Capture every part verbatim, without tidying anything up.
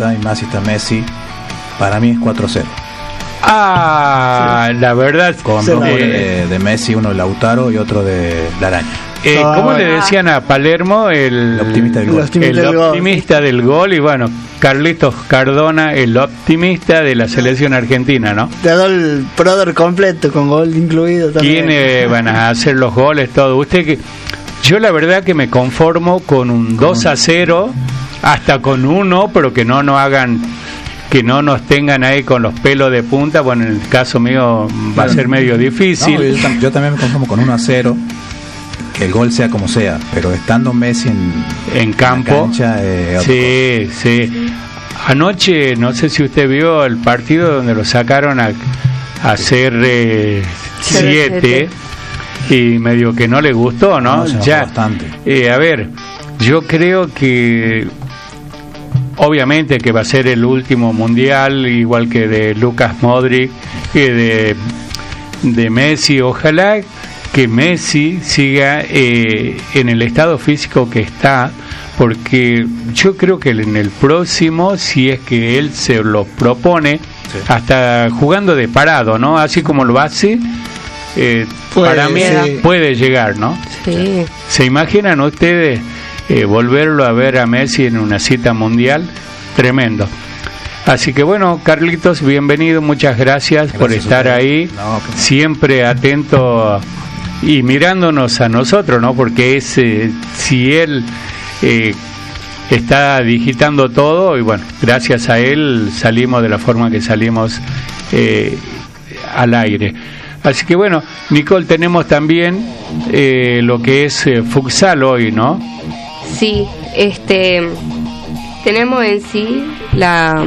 está Neymar, si está Messi, para mí es cuatro cero. Ah, sí. La verdad, con dos goles de, de Messi, uno de Lautaro y otro de La Araña. Eh, ¿Cómo ah, le decían a Palermo? El, el optimista del gol. El optimista, el del, optimista gol. del gol. Y bueno, Carlitos Cardona, el optimista de la selección argentina, ¿no? Te da el brother completo, con gol incluido también. ¿Quiénes van a hacer los goles, todo? Usted que... Yo la verdad que me conformo con un dos a cero, hasta con uno, pero que no nos hagan... que no nos tengan ahí con los pelos de punta. Bueno, en el caso mío va a ser medio difícil. No, yo, tam- yo también me conformo con uno a cero, que el gol sea como sea, pero estando Messi en, en campo, en la cancha, eh, sí, sí. Anoche, no sé si usted vio el partido donde lo sacaron a, a hacer eh, siete, y medio que no le gustó, ¿no? no ya, bastante. Eh, a ver, yo creo que obviamente que va a ser el último mundial, igual que de Lucas Modric, que de, de Messi. Ojalá que Messi siga eh, en el estado físico que está, porque yo creo que en el próximo, si es que él se lo propone, sí. hasta jugando de parado, ¿no? Así como lo hace, eh, puede, para mí sí. puede llegar, ¿no? Sí. ¿Se imaginan ustedes eh, volverlo a ver a Messi en una cita mundial? Tremendo. Así que bueno, Carlitos, bienvenido, muchas gracias, gracias por estar ahí, no, pues... siempre atento y mirándonos a nosotros, ¿no? Porque es eh, si él eh, está digitando todo, y bueno, gracias a él salimos de la forma que salimos eh, al aire. Así que bueno, Nicole, tenemos también eh, lo que es eh, futsal hoy, ¿no? Sí, este tenemos en sí la...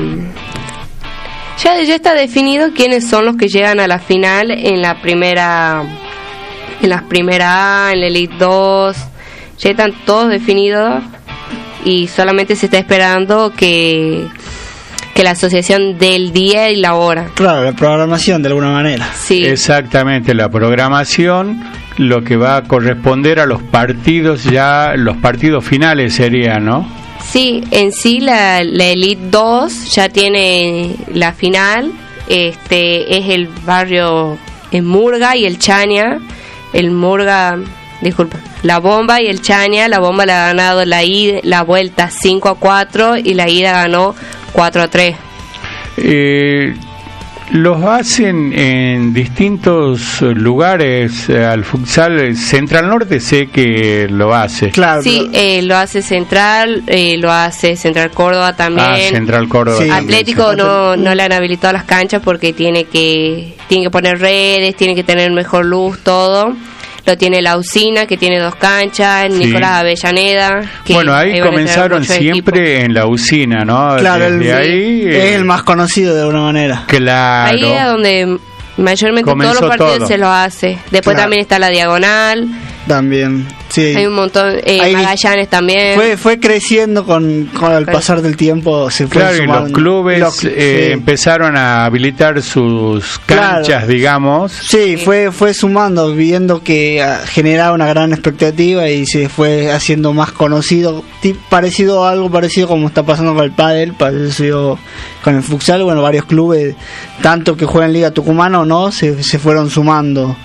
Ya, ya está definido quiénes son los que llegan a la final en la primera... En las primera A, en la Elite dos, ya están todos definidos y solamente se está esperando que, que la asociación del día y la hora. Claro, la programación de alguna manera. Sí. Exactamente, la programación, lo que va a corresponder a los partidos, ya los partidos finales serían, ¿no? Sí, en sí la, la Elite dos ya tiene la final, este es el barrio en Murga y el Chaña. El Murga, disculpa, la Bomba y el Chaña. La Bomba le ha ganado la ida, la vuelta cinco a cuatro y la ida ganó cuatro a tres. Eh, los hacen en distintos lugares eh, al futsal. Central Norte sé que lo hace. Claro. Sí, eh, lo hace Central, eh, lo hace Central Córdoba también. Ah, Central Córdoba. Sí. También, Atlético sí. no no le han habilitado las canchas porque tiene que tiene que poner redes, tiene que tener mejor luz, todo. Lo tiene la Usina, que tiene dos canchas, sí. Nicolás Avellaneda. Que bueno, ahí, ahí comenzaron siempre equipo. En la Usina, ¿no? Claro, Desde el, ahí, es eh, el más conocido de alguna manera. Claro. Ahí es donde mayormente comenzó todos los partidos todo. Se lo hace. Después claro. también está la Diagonal. También, sí. Hay un montón, eh, ahí Magallanes también. Fue fue creciendo con, con el pasar del tiempo. Se fue claro, y los clubes los, eh, sí. empezaron a habilitar sus canchas, claro. digamos. Sí, sí, fue fue sumando, viendo que uh, generaba una gran expectativa y se fue haciendo más conocido. Parecido algo parecido como está pasando con el pádel, parecido con el futsal. Bueno, varios clubes, tanto que juegan Liga Tucumana o no, se, se fueron sumando.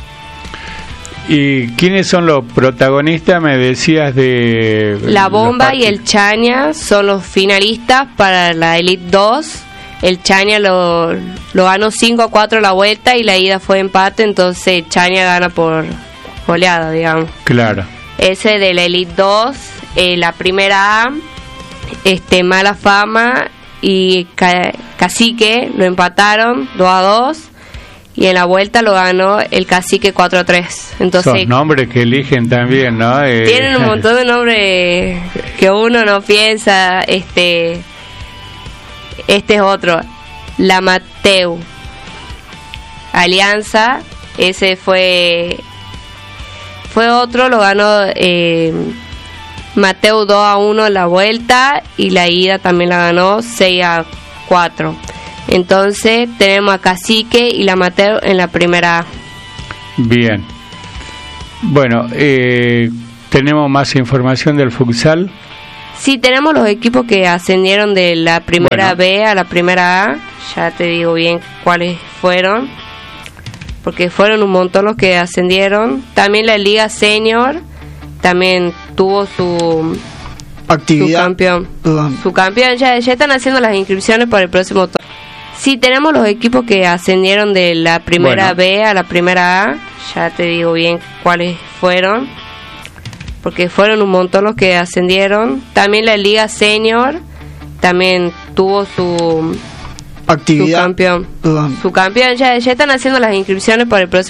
¿Y quiénes son los protagonistas? Me decías de... La Bomba y el Chaña son los finalistas para la Elite dos. El Chaña lo, lo ganó cinco a cuatro la vuelta y la ida fue empate, entonces Chaña gana por goleada, digamos. Claro. Ese de la Elite dos, eh, la primera A, este, Mala Fama y Ca- Cacique lo empataron dos a dos. Y en la vuelta lo ganó el Cacique cuatro a tres. Entonces, son nombres que eligen también, ¿no? Eh, tienen un montón de nombres que uno no piensa. Este este es otro. La Mateu. Alianza. Ese fue fue otro. Lo ganó eh, Mateu dos a uno en la vuelta. Y la ida también la ganó seis a cuatro. Entonces tenemos a Cacique y la Mateo en la primera A. Bien. Bueno, eh, ¿tenemos más información del futsal? Sí, tenemos los equipos que ascendieron de la primera Bueno. B a la primera A. Ya te digo bien cuáles fueron, porque fueron un montón los que ascendieron. También la Liga Senior también tuvo su, su Actividad. campeón. Perdón. Su campeón, ya, ya están haciendo las inscripciones para el próximo torneo. Sí, tenemos los equipos que ascendieron de la primera Bueno. B a la primera A. Ya te digo bien cuáles fueron, porque fueron un montón los que ascendieron. También la Liga Senior también tuvo su, su Actividad. campeón. Perdón. Su campeón, ya, ya están haciendo las inscripciones para el próximo